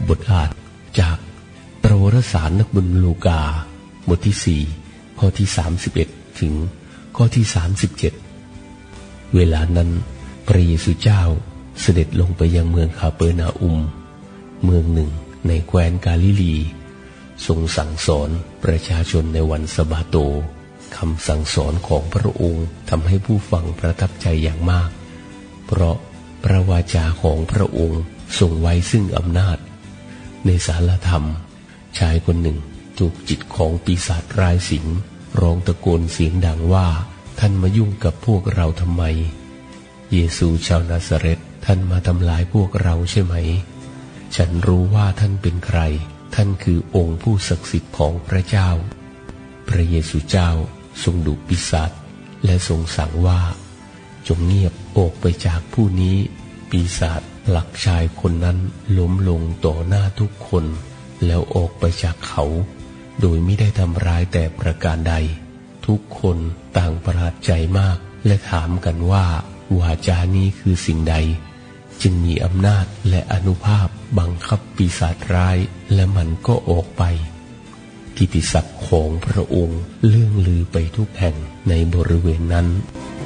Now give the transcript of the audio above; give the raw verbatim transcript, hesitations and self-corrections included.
บทอ่านจากประวารสารนักบุญลูกาบทที่สี่ข้อที่สามสิบเอ็ดถึงข้อที่สามสิบเจ็ดเวลานั้นพระเยซูเจ้าเสด็จลงไปยังเมืองคาเปอร์นาอุมเมืองหนึ่งในแคว้นกาลิลีทรงสั่งสอนประชาชนในวันสะบาโตคำสั่งสอนของพระองค์ทำให้ผู้ฟังประทับใจอย่างมากเพราะพระวาจาของพระองค์ทรงไว้ซึ่งอำนาจในศาลธรรมชายคนหนึ่งถูกจิตของปีศาจร้ายสิงร้องตะโกนเสียงดังว่าท่านมายุ่งกับพวกเราทำไมเยซูชาวนาซาเรตท่านมาทำลายพวกเราใช่ไหมฉันรู้ว่าท่านเป็นใครท่านคือองค์ผู้ศักดิ์สิทธิ์ของพระเจ้าพระเยซูเจ้าทรงดุปีศาจและทรงสั่งว่าจงเงียบออกไปจากผู้นี้ปีศาจผลักชายคนนั้นล้มลงต่อหน้าทุกคนแล้วออกไปจากเขาโดยไม่ได้ทำร้ายแต่ประการใดทุกคนต่างประหลาดใจมากและถามกันว่าวาจานี้คือสิ่งใดจึงมีอำนาจและอานุภาพบังคับปีศาจร้ายและมันก็ออกไปกิตติศักดิ์ของพระองค์เลื่องลือไปทุกแห่งในบริเวณนั้น